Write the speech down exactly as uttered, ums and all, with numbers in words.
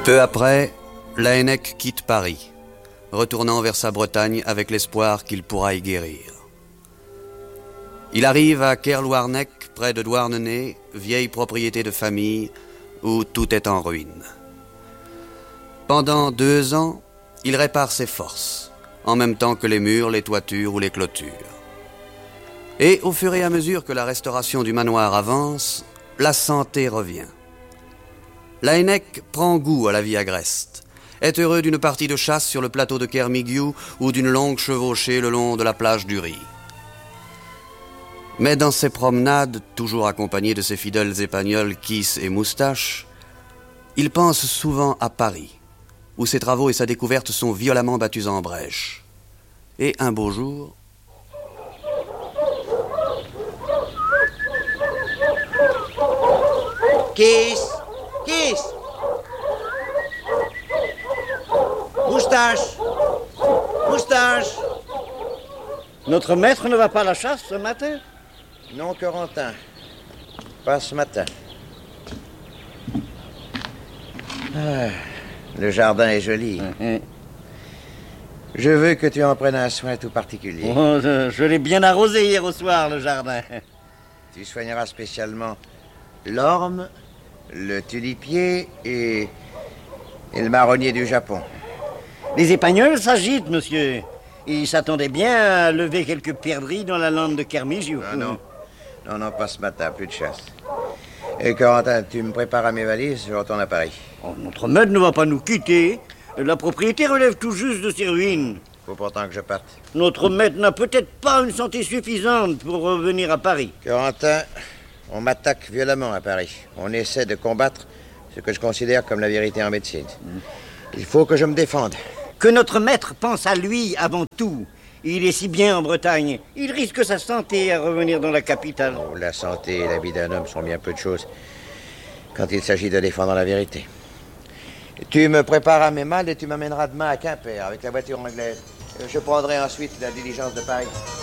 Peu après, Laënnec quitte Paris, retournant vers sa Bretagne avec l'espoir qu'il pourra y guérir. Il arrive à Kerlouarnec, près de Douarnenez, vieille propriété de famille, où tout est en ruine. Pendant deux ans, il répare ses forces, en même temps que les murs, les toitures ou les clôtures. Et au fur et à mesure que la restauration du manoir avance, la santé revient. Laënnec prend goût à la vie agreste, est heureux d'une partie de chasse sur le plateau de Kermigiou ou d'une longue chevauchée le long de la plage du Ry. Mais dans ses promenades, toujours accompagné de ses fidèles épagnols Kiss et Moustache, il pense souvent à Paris, où ses travaux et sa découverte sont violemment battus en brèche. Et un beau jour... Kiss! Kiss! Moustache! Moustache! Notre maître ne va pas à la chasse ce matin? Non, Corentin. Pas ce matin. Ah, le jardin est joli. Mmh. Je veux que tu en prennes un soin tout particulier. Oh, je je l'ai bien arrosé hier au soir, le jardin. Tu soigneras spécialement l'orme, le tulipier et, et le marronnier du Japon. Les épagnols s'agitent, monsieur. Ils s'attendaient bien à lever quelques perdrix dans la lande de Kermigiou. Ah non, non, non, pas ce matin, plus de chasse. Et Corentin, tu me prépares à mes valises, je retourne à Paris. Oh, notre maître ne va pas nous quitter. La propriété relève tout juste de ses ruines. Faut pourtant que je parte. Notre maître n'a peut-être pas une santé suffisante pour revenir à Paris. Corentin, on m'attaque violemment à Paris. On essaie de combattre ce que je considère comme la vérité en médecine. Il faut que je me défende. Que notre maître pense à lui avant tout. Il est si bien en Bretagne. Il risque sa santé à revenir dans la capitale. Oh, la santé et la vie d'un homme sont bien peu de choses quand il s'agit de défendre la vérité. Tu me prépares à mes malles et tu m'amèneras demain à Quimper avec la voiture anglaise. Je prendrai ensuite la diligence de Paris.